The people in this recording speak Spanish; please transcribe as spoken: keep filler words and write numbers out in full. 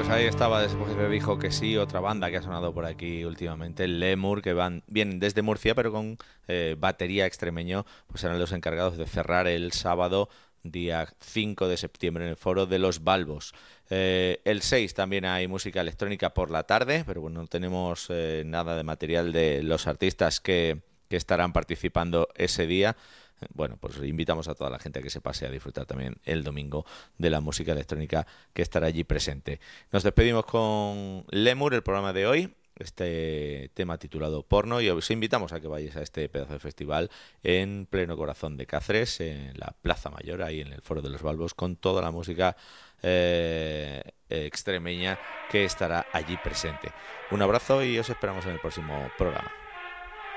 Pues ahí estaba, después de dijo que sí, otra banda que ha sonado por aquí últimamente, Lemur, que van vienen desde Murcia, pero con eh, batería extremeño, pues serán los encargados de cerrar el sábado día cinco de septiembre en el Foro de los Balbos. Eh, el seis también hay música electrónica por la tarde, pero bueno, no tenemos eh, nada de material de los artistas que, que estarán participando ese día. Bueno, pues invitamos a toda la gente a que se pase a disfrutar también el domingo de la música electrónica que estará allí presente. Nos despedimos con Lemur, el programa de hoy, este tema titulado Porno, y os invitamos a que vayáis a este pedazo de festival en pleno corazón de Cáceres, en la Plaza Mayor, ahí en el Foro de los Balbos, con toda la música eh, extremeña que estará allí presente. Un abrazo y os esperamos en el próximo programa.